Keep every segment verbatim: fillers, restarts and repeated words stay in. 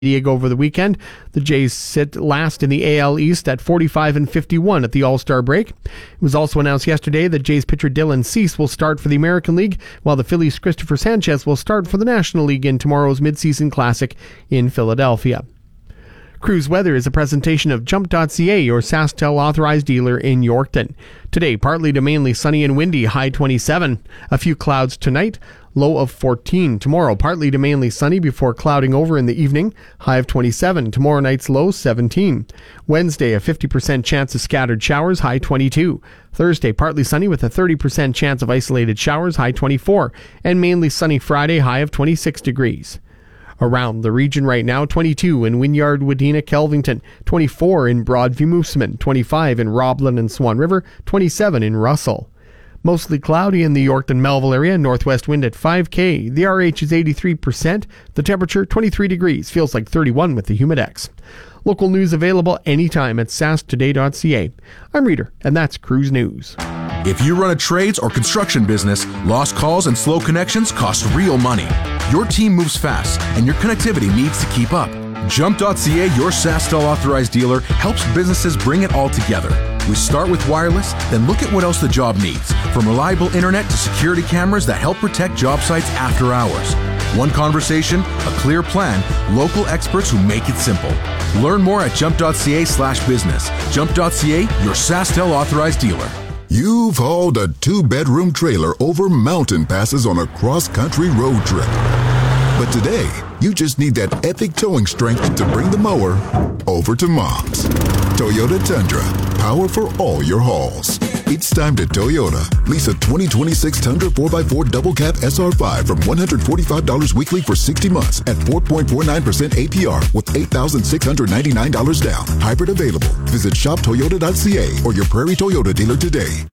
Diego over the weekend. The Jays sit last in the A L East at forty-five and fifty-one at the All-Star break. It was also announced yesterday that Jays pitcher Dylan Cease will start for the American League, while the Phillies' Christopher Sanchez will start for the National League in tomorrow's midseason classic in Philadelphia. Cruise Weather is a presentation of Jump dot C A, your SaskTel authorized dealer in Yorkton. Today, partly to mainly sunny and windy, high twenty-seven. A few clouds tonight, low of fourteen. Tomorrow, partly to mainly sunny before clouding over in the evening, high of twenty-seven. Tomorrow night's low, seventeen. Wednesday, a fifty percent chance of scattered showers, high twenty-two. Thursday, partly sunny with a thirty percent chance of isolated showers, high twenty-four. And mainly sunny Friday, high of twenty-six degrees. Around the region right now, twenty-two in Wynyard, Wadena, Kelvington, twenty-four in Broadview, Moosomin, twenty-five in Roblin and Swan River, twenty-seven in Russell. Mostly cloudy in the Yorkton-Melville area, northwest wind at five K. The R H is eighty-three percent. The temperature, twenty-three degrees. Feels like thirty-one with the Humidex. Local news available anytime at sask today dot C A. I'm Reader, and that's Cruise News. If you run a trades or construction business, lost calls and slow connections cost real money. Your team moves fast, and your connectivity needs to keep up. Jump dot C A, your SaskTel authorized dealer, helps businesses bring it all together. We start with wireless, then look at what else the job needs, from reliable internet to security cameras that help protect job sites after hours. One conversation, a clear plan, local experts who make it simple. Learn more at jump dot C A slash business. Jump dot C A, your SaskTel authorized dealer. You've hauled a two-bedroom trailer over mountain passes on a cross-country road trip. But today, you just need that epic towing strength to bring the mower over to Mom's. Toyota Tundra, power for all your hauls. It's time to Toyota. Lease a twenty twenty-six Tundra four by four Double Cab S R five from one hundred forty-five dollars weekly for sixty months at four point four nine percent A P R with eight thousand six hundred ninety-nine dollars down. Hybrid available. Visit shop toyota dot C A or your Prairie Toyota dealer today.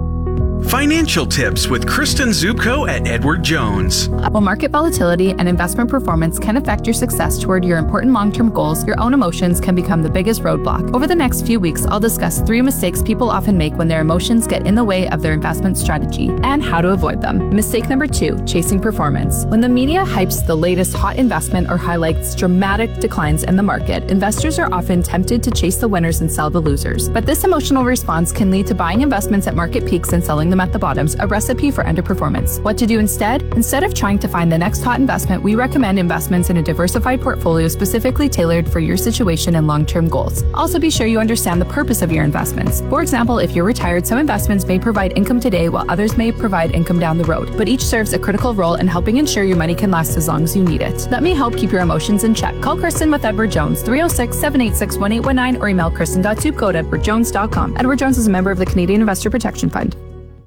Financial tips with Kristen Zupko at Edward Jones. While market volatility and investment performance can affect your success toward your important long-term goals, your own emotions can become the biggest roadblock. Over the next few weeks, I'll discuss three mistakes people often make when their emotions get in the way of their investment strategy and how to avoid them. Mistake number two, chasing performance. When the media hypes the latest hot investment or highlights dramatic declines in the market, investors are often tempted to chase the winners and sell the losers. But this emotional response can lead to buying investments at market peaks and selling them at the bottoms, a recipe for underperformance. What to do instead? Instead of trying to find the next hot investment, we recommend investments in a diversified portfolio specifically tailored for your situation and long-term goals. Also, be sure you understand the purpose of your investments. For example, if you're retired, some investments may provide income today while others may provide income down the road, but each serves a critical role in helping ensure your money can last as long as you need it. Let me help keep your emotions in check. Call Kristen with Edward Jones, three oh six, seven eight six, one eight one nine, or email kristen dot zupko at edward jones dot com. Edward Jones is a member of the Canadian Investor Protection Fund.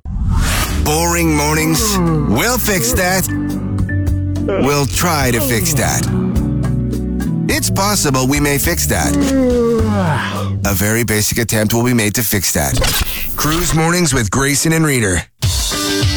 Boring mornings? We'll fix that. We'll try to fix that. It's possible we may fix that. A very basic attempt will be made to fix that. Cruise Mornings with Grayson and Reader.